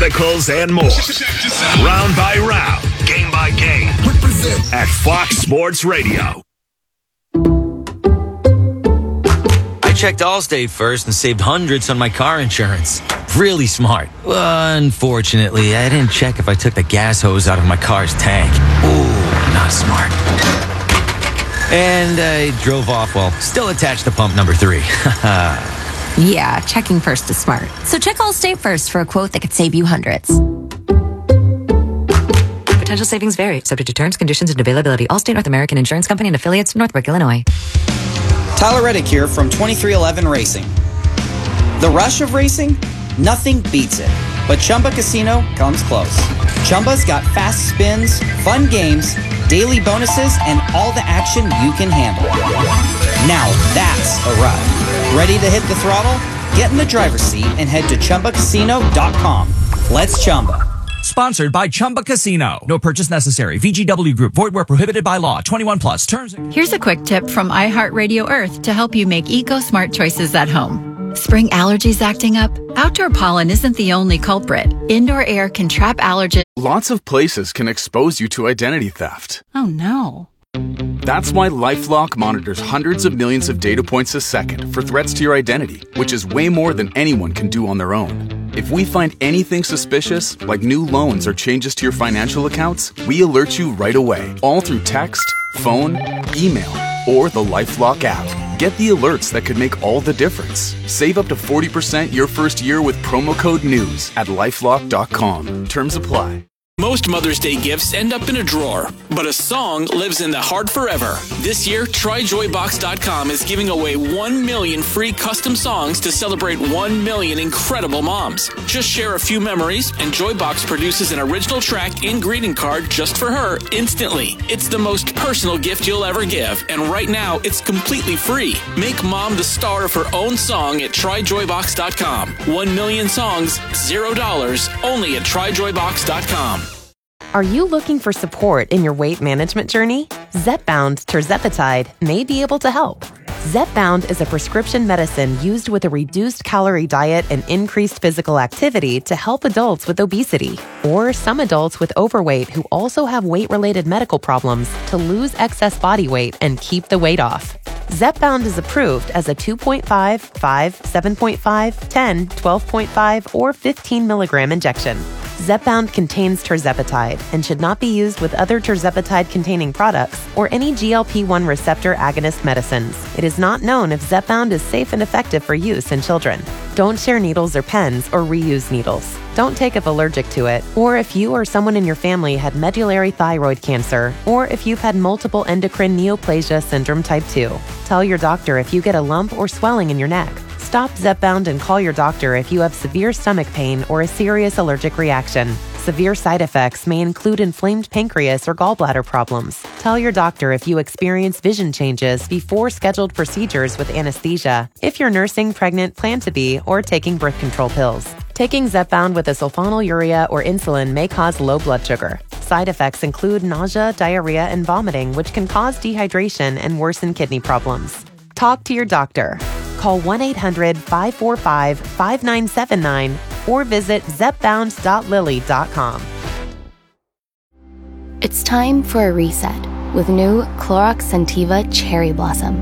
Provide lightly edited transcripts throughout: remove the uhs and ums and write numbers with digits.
articles, and more. Round by round, game by game. At Fox Sports Radio. I checked Allstate first and saved hundreds on my car insurance. Really smart. Unfortunately, I didn't check if I took the gas hose out of my car's tank. Ooh, not smart. And I drove off while still attached to pump number 3. Yeah, checking first is smart. So check Allstate first for a quote that could save you hundreds. Potential savings vary, subject to terms, conditions, and availability. Allstate North American Insurance Company and affiliates, Northbrook, Illinois. Tyler Reddick here from 2311 Racing. The rush of racing? Nothing beats it. But Chumba Casino comes close. Chumba's got fast spins, fun games, daily bonuses, and all the action you can handle. Now that's a ride. Ready to hit the throttle? Get in the driver's seat and head to ChumbaCasino.com. Let's Chumba. Sponsored by Chumba Casino. No purchase necessary. VGW Group. Void where prohibited by law. 21 plus. Terms. Here's a quick tip from iHeartRadio Earth to help you make eco-smart choices at home. Spring allergies acting up? Outdoor pollen isn't the only culprit. Indoor air can trap allergens. Lots of places can expose you to identity theft. Oh no. That's why LifeLock monitors hundreds of millions of data points a second for threats to your identity, which is way more than anyone can do on their own. If we find anything suspicious, like new loans or changes to your financial accounts, we alert you right away, all through text, phone, email, or the LifeLock app. Get the alerts that could make all the difference. Save up to 40% your first year with promo code NEWS at LifeLock.com. Terms apply. Most Mother's Day gifts end up in a drawer, but a song lives in the heart forever. This year, TryJoyBox.com is giving away 1 million free custom songs to celebrate 1 million incredible moms. Just share a few memories, and Joybox produces an original track and greeting card just for her instantly. It's the most personal gift you'll ever give, and right now, it's completely free. Make mom the star of her own song at TryJoyBox.com. 1 million songs, $0, only at TryJoyBox.com. Are you looking for support in your weight management journey? Zepbound tirzepatide may be able to help. Zepbound is a prescription medicine used with a reduced calorie diet and increased physical activity to help adults with obesity or some adults with overweight who also have weight-related medical problems to lose excess body weight and keep the weight off. Zepbound is approved as a 2.5, 5, 7.5, 10, 12.5, or 15 milligram injection. Zepbound contains tirzepatide and should not be used with other tirzepatide-containing products or any GLP-1 receptor agonist medicines. It is not known if Zepbound is safe and effective for use in children. Don't share needles or pens or reuse needles. Don't take if allergic to it, or if you or someone in your family had medullary thyroid cancer, or if you've had multiple endocrine neoplasia syndrome type 2. Tell your doctor if you get a lump or swelling in your neck. Stop Zepbound and call your doctor if you have severe stomach pain or a serious allergic reaction. Severe side effects may include inflamed pancreas or gallbladder problems. Tell your doctor if you experience vision changes before scheduled procedures with anesthesia, if you're nursing, pregnant, plan to be, or taking birth control pills. Taking Zepbound with a sulfonylurea or insulin may cause low blood sugar. Side effects include nausea, diarrhea, and vomiting, which can cause dehydration and worsen kidney problems. Talk to your doctor. Call 1-800-545-5979 or visit zepbound.lily.com. It's time for a reset with new Clorox Scentiva Cherry Blossom.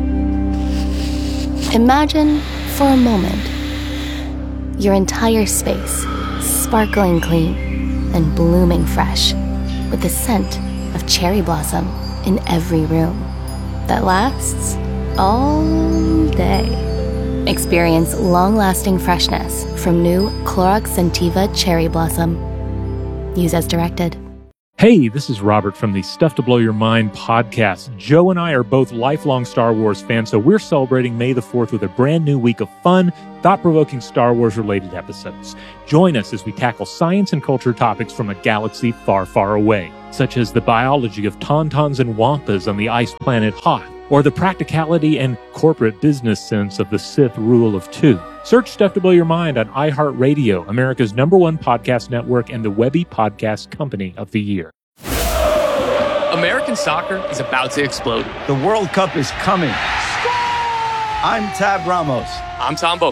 Imagine for a moment your entire space sparkling clean and blooming fresh with the scent of cherry blossom in every room that lasts all day. Experience long-lasting freshness from new Clorox Scentiva Cherry Blossom. Use as directed. Hey, this is Robert from the Stuff to Blow Your Mind podcast. Joe and I are both lifelong Star Wars fans, so we're celebrating May the 4th with a brand new week of fun, thought-provoking Star Wars-related episodes. Join us as we tackle science and culture topics from a galaxy far, far away, such as the biology of tauntauns and wampas on the ice planet Hoth, or the practicality and corporate business sense of the Sith Rule of Two. Search Stuff to Blow Your Mind on iHeartRadio, America's #1 podcast network and the Webby Podcast Company of the Year. American soccer is about to explode. The World Cup is coming. I'm Tab Ramos. I'm Tom Boak.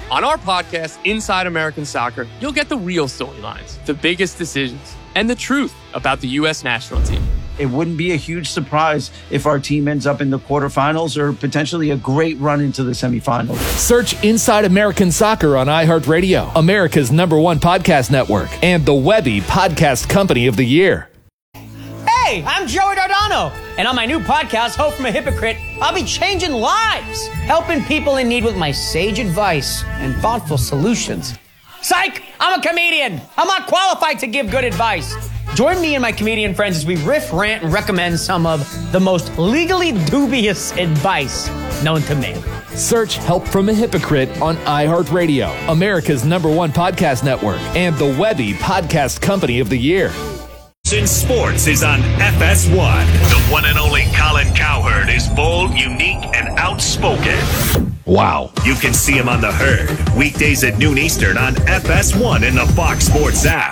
On our podcast, Inside American Soccer, you'll get the real storylines, the biggest decisions, and the truth about the U.S. national team. It wouldn't be a huge surprise if our team ends up in the quarterfinals or potentially a great run into the semifinals. Search Inside American Soccer on iHeartRadio, America's #1 podcast network, and the Webby Podcast Company of the Year. Hey, I'm Joey Dardano, and on my new podcast, Hope from a Hypocrite, I'll be changing lives, helping people in need with my sage advice and thoughtful solutions. Psych! I'm a comedian. I'm not qualified to give good advice. Join me and my comedian friends as we riff, rant, and recommend some of the most legally dubious advice known to man. Search Help from a Hypocrite on iHeartRadio, America's #1 podcast network, and the Webby Podcast Company of the Year. In sports is on FS1. The one and only Colin Cowherd is bold, unique, and outspoken. Wow. You can see him on The Herd, weekdays at noon Eastern on FS1 in the Fox Sports app.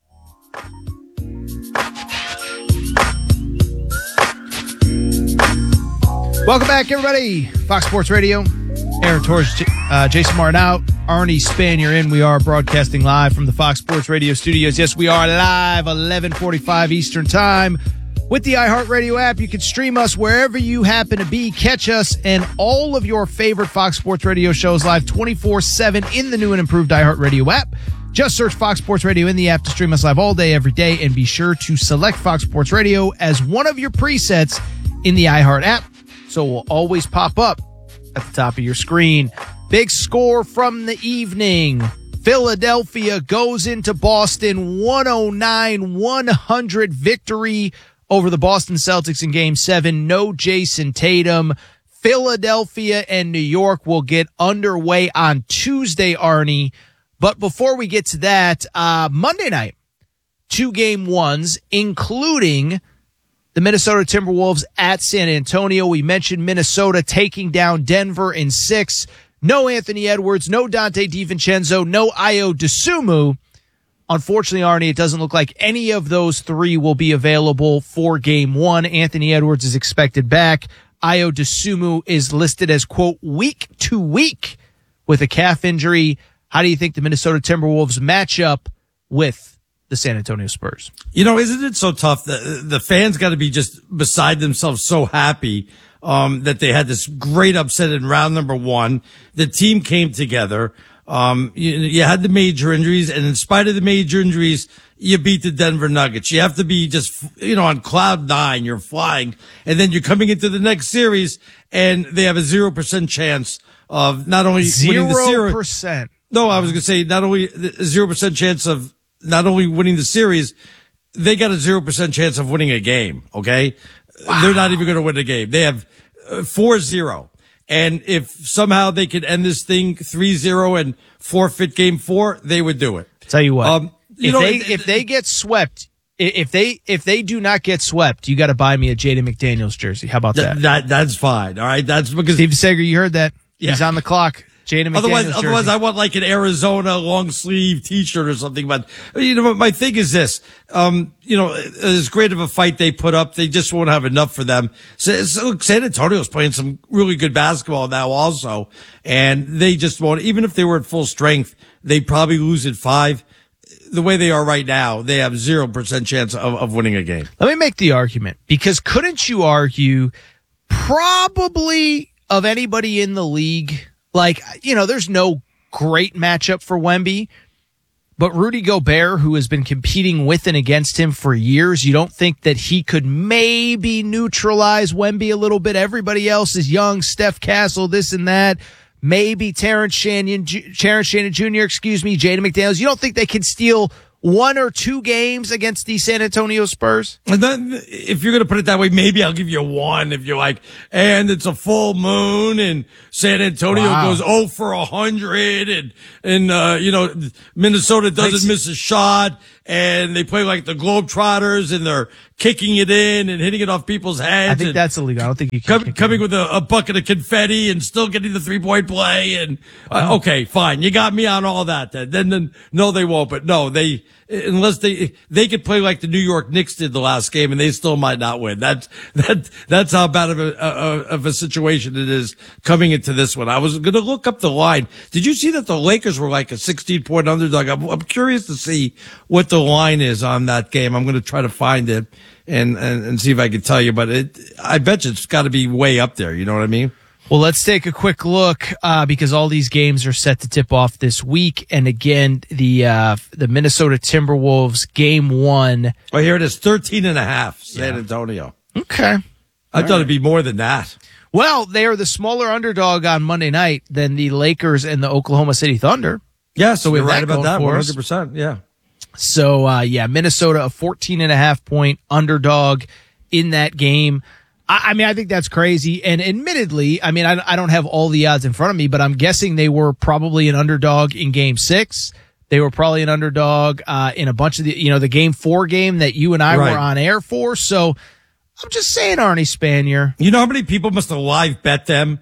Welcome back, everybody. Fox Sports Radio. Aaron Torres, Jason Martin out. Arnie Spanier in. We are broadcasting live from the Fox Sports Radio studios. Yes, we are live, 11:45 Eastern Time. With the iHeartRadio app, you can stream us wherever you happen to be. Catch us and all of your favorite Fox Sports Radio shows live 24/7 in the new and improved iHeartRadio app. Just search Fox Sports Radio in the app to stream us live all day, every day, and be sure to select Fox Sports Radio as one of your presets in the iHeart app, so it will always pop up at the top of your screen. Big score from the evening. Philadelphia goes into Boston, 109-100 victory over the Boston Celtics in Game 7. No Jason Tatum. Philadelphia and New York will get underway on Tuesday, Arnie. But before we get to that, Monday night, 2 Game 1s, including the Minnesota Timberwolves at San Antonio. We mentioned Minnesota taking down Denver in 6. No Anthony Edwards, no Dante DiVincenzo, no Ayo Dosunmu. Unfortunately, Arnie, it doesn't look like any of those 3 will be available for Game 1. Anthony Edwards is expected back. Ayo Dosunmu is listed as, quote, week to week with a calf injury. How do you think the Minnesota Timberwolves match up with the San Antonio Spurs? You know, isn't it so tough? The fans got to be just beside themselves, so happy that they had this great upset in round number 1. The team came together. You had the major injuries, and in spite of the major injuries, you beat the Denver Nuggets. You have to be just, on cloud 9. You're flying, and then you're coming into the next series, and they have a 0% chance of not only winning the series. 0%. No, I was going to say not only 0% chance of not only winning the series, they got a 0% chance of winning a game. Okay. Wow. They're not even going to win a game. They have 4-0. And if somehow they could end this thing 3-0 and forfeit Game 4, they would do it. Tell you what, if they get swept, if they do not get swept, you got to buy me a Jaden McDaniels jersey. How about that? That's fine. All right. That's because Steve Sager, you heard that. Yeah. He's on the clock. Jaden McDaniels Otherwise, I want like an Arizona long sleeve T-shirt or something. But my thing is this: as great of a fight they put up, they just won't have enough for them. So look, San Antonio's playing some really good basketball now, also, and they just won't. Even if they were at full strength, they'd probably lose at 5. The way they are right now, they have 0% chance of winning a game. Let me make the argument, because couldn't you argue probably of anybody in the league? Like, there's no great matchup for Wemby, but Rudy Gobert, who has been competing with and against him for years, you don't think that he could maybe neutralize Wemby a little bit? Everybody else is young, Steph Castle, this and that. Maybe Terrence Shannon Jr., Jaden McDaniels. You don't think they can steal 1 or 2 games against the San Antonio Spurs? And then, if you're going to put it that way, maybe I'll give you 1 if you're like, and it's a full moon and San Antonio goes 0 for 100 and Minnesota doesn't miss a shot and they play like the Globetrotters and they're kicking it in and hitting it off people's heads. I think that's illegal. I don't think you can coming with a bucket of confetti and still getting the 3-point play. And okay, fine, you got me on all that. Then no, they won't. But no, unless they could play like the New York Knicks did the last game, and they still might not win. That's how bad of a situation it is coming into this one. I was going to look up the line. Did you see that the Lakers were like a 16-point underdog? I'm curious to see what the line is on that game. I'm going to try to find it and see if I can tell you. But I bet you it's got to be way up there. You know what I mean? Well, let's take a quick look because all these games are set to tip off this week. And again, the Minnesota Timberwolves game 1. Oh, here it is, 13.5, San Antonio. Okay. I thought it'd be more than that. Well, they are the smaller underdog on Monday night than the Lakers and the Oklahoma City Thunder. Yeah, so we're right about that, 100%. Yeah. So, Minnesota, a 14.5-point underdog in that game. I mean, I think that's crazy. And admittedly, I mean, I don't have all the odds in front of me, but I'm guessing they were probably an underdog in game 6. They were probably an underdog in a bunch of the game 4 game that you and I were on air for. So I'm just saying, Arnie Spanier. You know how many people must have live bet them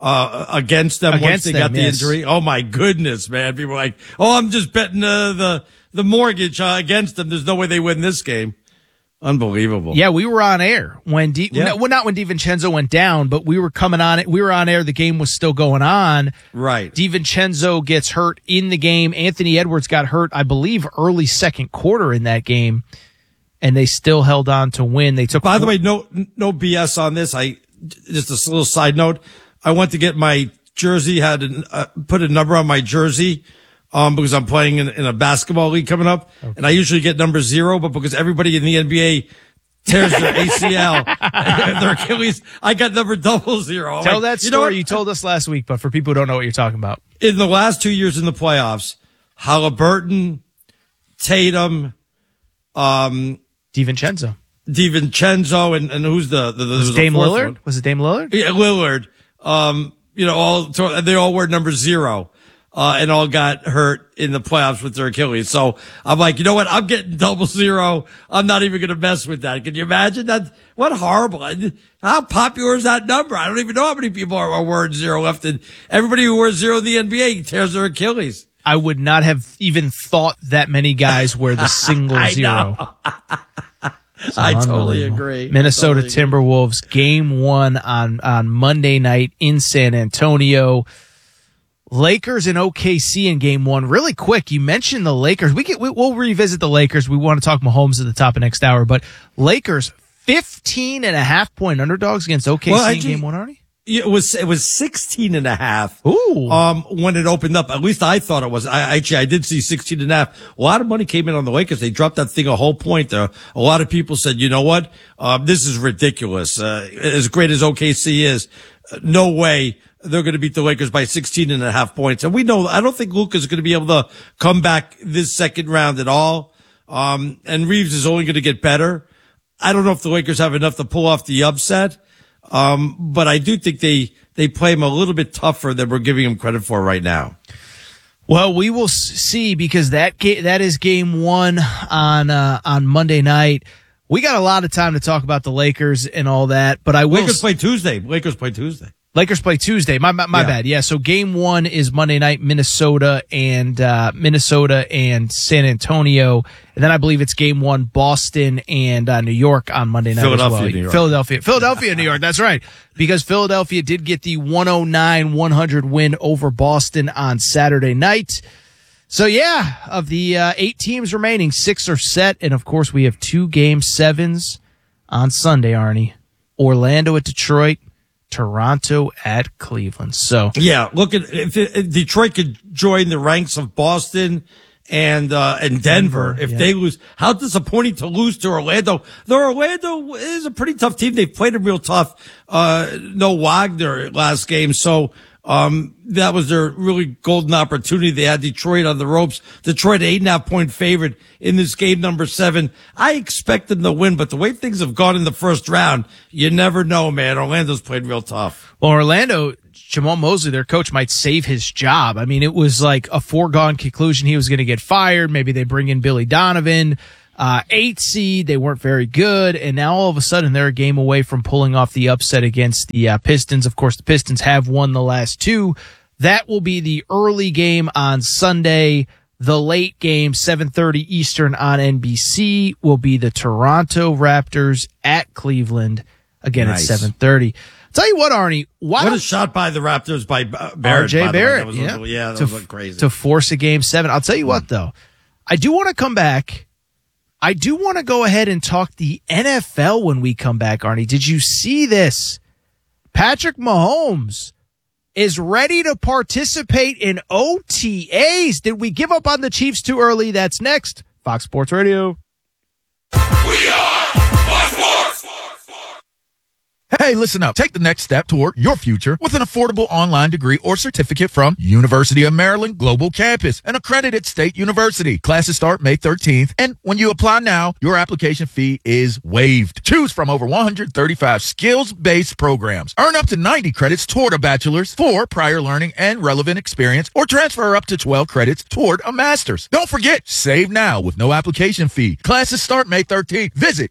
against them once they got the injury? Oh, my goodness, man. People were like, I'm just betting the mortgage against them. There's no way they win this game. Unbelievable. Yeah, we were on air when not when DiVincenzo went down, but we were coming on it. We were on air. The game was still going on. Right. DiVincenzo gets hurt in the game. Anthony Edwards got hurt, I believe, early second quarter in that game, and they still held on to win. They took. By the way, no BS on this. Just a little side note. I went to get my jersey. Had to put a number on my jersey. Because I'm playing in a basketball league coming up, and I usually get number 0, but because everybody in the NBA tears their ACL, their Achilles, I got number 00. Tell that story you told us last week, but for people who don't know what you're talking about. In the last 2 years in the playoffs, Halliburton, Tatum, DiVincenzo, and who's the was Dame Lillard? One? Was it Dame Lillard? Yeah, Lillard. They all wear number 0. And all got hurt in the playoffs with their Achilles. So I'm like, you know what? I'm getting 00. I'm not even going to mess with that. Can you imagine that? What horrible. How popular is that number? I don't even know how many people are wearing 0 left. And everybody who wears 0 in the NBA tears their Achilles. I would not have even thought that many guys wear the single 0. I totally agree. Minnesota Timberwolves game 1 on Monday night in San Antonio. Lakers and OKC in game 1. Really quick, you mentioned the Lakers. We'll revisit the Lakers. We want to talk Mahomes at the top of next hour, but Lakers 15.5-point underdogs against OKC in game 1, Arnie? It was 16.5. Ooh. When it opened up, at least I thought it was. I did see 16.5. A lot of money came in on the Lakers. They dropped that thing a whole point there. A lot of people said, you know what? This is ridiculous. As great as OKC is, no way they're going to beat the Lakers by 16.5 points. And we know, I don't think Luka's going to be able to come back this second round at all. And Reeves is only going to get better. I don't know if the Lakers have enough to pull off the upset. But I do think they play him a little bit tougher than we're giving him credit for right now. Well, we will see because that is game 1 on Monday night. We got a lot of time to talk about the Lakers and all that, but Lakers play Tuesday. Lakers play Tuesday. My bad. Yeah. So game 1 is Monday night, Minnesota and San Antonio. And then I believe it's game 1, Boston and New York on Monday night as well. New York. Philadelphia, New York. That's right. Because Philadelphia did get the 109-100 win over Boston on Saturday night. So yeah, of the 8 teams remaining, 6 are set. And of course we have 2 game 7s on Sunday, Arnie. Orlando at Detroit. Toronto at Cleveland. So yeah, look at if Detroit could join the ranks of Boston and Denver if they lose. How disappointing to lose to Orlando. Though Orlando is a pretty tough team. They've played them real tough. No Wagner last game, so that was their really golden opportunity. They had Detroit on the ropes. Detroit 8.5-point favorite in this game number 7. I expect them to win, but the way things have gone in the first round, you never know, man. Orlando's played real tough. Well, Orlando, Jamal Mosley, their coach, might save his job. I mean, it was like a foregone conclusion he was going to get fired. Maybe they bring in Billy Donovan. 8 seed. They weren't very good, and now all of a sudden they're a game away from pulling off the upset against the Pistons. Of course, the Pistons have won the last 2. That will be the early game on Sunday. The late game, 7:30 Eastern on NBC, will be the Toronto Raptors at Cleveland. Again, Nice. at 7:30. Tell you what, Arnie. What a shot by the Raptors by Barrett. RJ by the way. Barrett. That was crazy. To force a game 7. I'll tell you what, though. I do want to come back. I do want to go ahead and talk the NFL when we come back, Arnie. Did you see this? Patrick Mahomes is ready to participate in OTAs. Did we give up on the Chiefs too early? That's next. Fox Sports Radio. Hey, listen up. Take the next step toward your future with an affordable online degree or certificate from University of Maryland Global Campus, an accredited state university. Classes start May 13th, and when you apply now, your application fee is waived. Choose from over 135 skills-based programs. Earn up to 90 credits toward a bachelor's for prior learning and relevant experience, or transfer up to 12 credits toward a master's. Don't forget, save now with no application fee. Classes start May 13th. Visit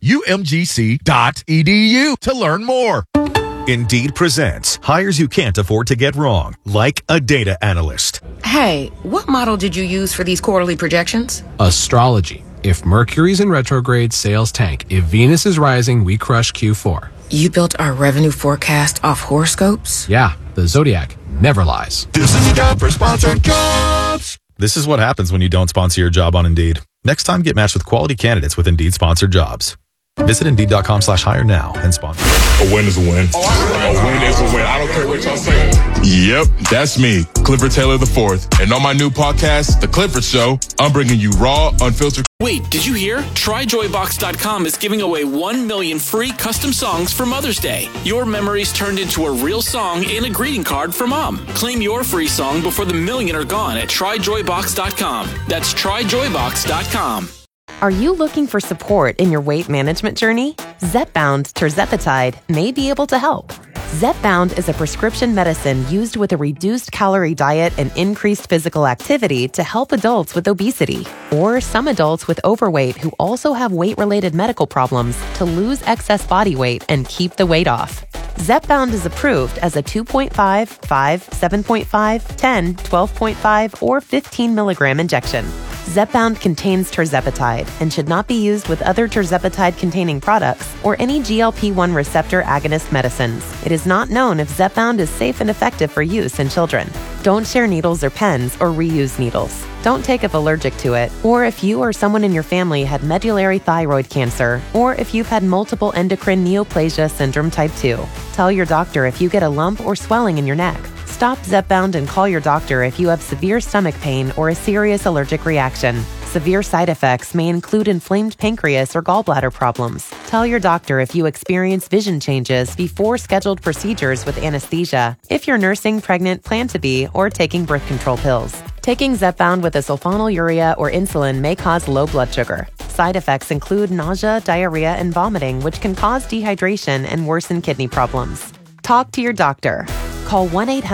umgc.edu to learn more. Indeed presents hires you can't afford to get wrong, like a data analyst. Hey, what model did you use for these quarterly projections? Astrology. If Mercury's in retrograde, sales tank. If Venus is rising, we crush Q4. You built our revenue forecast off horoscopes? Yeah, the Zodiac never lies. This is a job for sponsored jobs. This is what happens when you don't sponsor your job on Indeed. Next time, get matched with quality candidates with Indeed sponsored jobs. Visit Indeed.com/hire now and sponsor. A win is a win. A win is a win. I don't care what y'all say. Yep, that's me, Clifford Taylor IV. And on my new podcast, The Clifford Show, I'm bringing you raw, unfiltered. Wait, did you hear? TryJoyBox.com is giving away 1 million free custom songs for Mother's Day. Your memories turned into a real song and a greeting card for Mom. Claim your free song before the million are gone at TryJoyBox.com. That's TryJoyBox.com. Are you looking for support in your weight management journey? Zepbound tirzepatide may be able to help. Zepbound is a prescription medicine used with a reduced calorie diet and increased physical activity to help adults with obesity or some adults with overweight who also have weight-related medical problems to lose excess body weight and keep the weight off. Zepbound is approved as a 2.5, 5, 7.5, 10, 12.5, or 15 milligram injection. Zepbound contains tirzepatide and should not be used with other tirzepatide-containing products or any GLP-1 receptor agonist medicines. It is not known if Zepbound is safe and effective for use in children. Don't share needles or pens or reuse needles. Don't take if allergic to it, or if you or someone in your family had medullary thyroid cancer, or if you've had multiple endocrine neoplasia syndrome type 2. Tell your doctor if you get a lump or swelling in your neck. Stop Zepbound and call your doctor if you have severe stomach pain or a serious allergic reaction. Severe side effects may include inflamed pancreas or gallbladder problems. Tell your doctor if you experience vision changes before scheduled procedures with anesthesia, if you're nursing, pregnant, plan to be, or taking birth control pills. Taking Zepbound with a sulfonylurea or insulin may cause low blood sugar. Side effects include nausea, diarrhea, and vomiting, which can cause dehydration and worsen kidney problems. Talk to your doctor. Call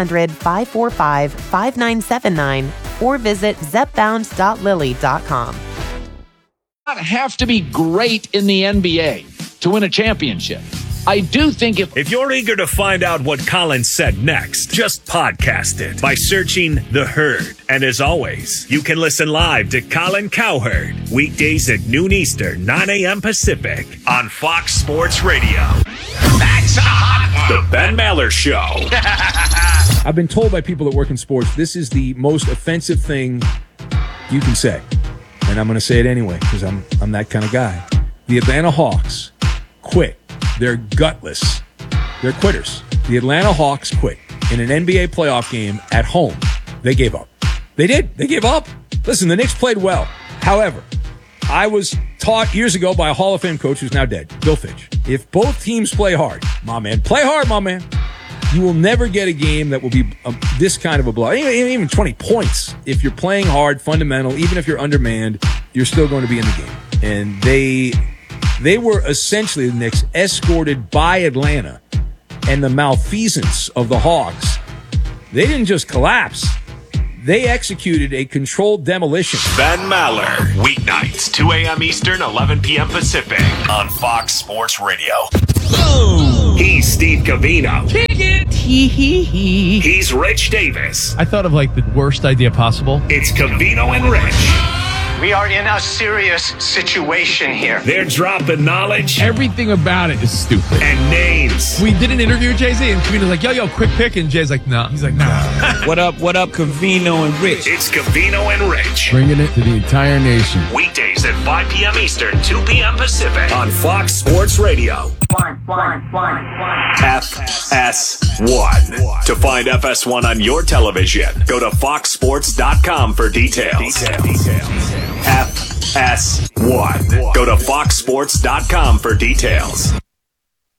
1-800-545-5979 or visit zepbound.lily.com. Not have to be great in the NBA to win a championship. I do think if you're eager to find out what Colin said next, just podcast it by searching The Herd. And as always, you can listen live to Colin Cowherd weekdays at noon Eastern, 9 a.m. Pacific on Fox Sports Radio. That's a hot one. The Ben Maller Show. I've been told by people that work in sports, this is the most offensive thing you can say. And I'm going to say it anyway because I'm that kind of guy. The Atlanta Hawks quit. They're gutless. They're quitters. The Atlanta Hawks quit in an NBA playoff game at home. They gave up. They did. They gave up. Listen, the Knicks played well. However, I was taught years ago by a Hall of Fame coach who's now dead, Bill Fitch. If both teams play hard, my man, play hard, my man, you will never get a game that will be this kind of a blowout. Even 20 points. If you're playing hard, fundamental, even if you're undermanned, you're still going to be in the game. And they were essentially, the Knicks, escorted by Atlanta and the malfeasance of the Hawks. They didn't just collapse. They executed a controlled demolition. Ben Maller, weeknights, 2 a.m. Eastern, 11 p.m. Pacific, on Fox Sports Radio. Boom! He's Steve Covino. Kick it! Hee. He's Rich Davis. I thought of like the worst idea possible. It's Covino and Rich. We are in a serious situation here. They're dropping knowledge. Everything about it is stupid. And names. We did an interview with Jay-Z, and Covino's like, yo, quick pick. And Jay's like, nah. He's like, nah. What up, Covino and Rich? It's Covino and Rich. Bringing it to the entire nation. Weekdays at 5 p.m. Eastern, 2 p.m. Pacific, on Fox Sports Radio. FS1. To find FS1 on your television, go to foxsports.com for details. FS1. Go to foxsports.com for details.